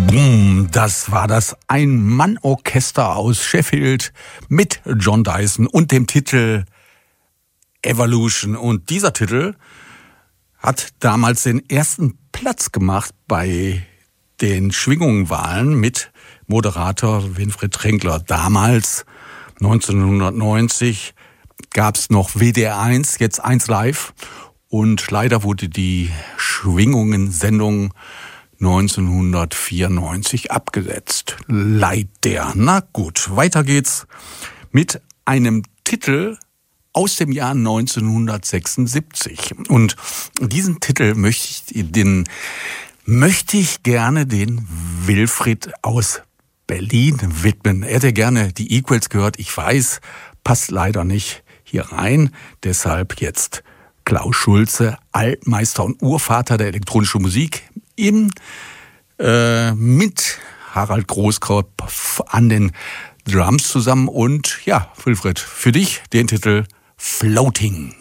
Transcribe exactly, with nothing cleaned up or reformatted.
Boom, das war das Ein-Mann-Orchester aus Sheffield mit John Dyson und dem Titel Evolution. Und dieser Titel hat damals den ersten Platz gemacht bei den Schwingungenwahlen mit Moderator Winfried Trenkler. Damals, neunzehnhundertneunzig, gab es noch W D R eins, jetzt eins Live. Und leider wurde die Schwingungen-Sendung neunzehnhundertvierundneunzig abgesetzt. Leider. Na gut, weiter geht's mit einem Titel aus dem Jahr neunzehnhundertsechsundsiebzig. Und diesen Titel möchte ich, den, möchte ich gerne den Wilfried aus Berlin widmen. Er hätte gerne die Equals gehört. Ich weiß, passt leider nicht hier rein. Deshalb jetzt Klaus Schulze, Altmeister und Urvater der elektronischen Musik, im, äh, mit Harald Großkreuz an den Drums zusammen. Und ja, Wilfried, für dich den Titel Floating.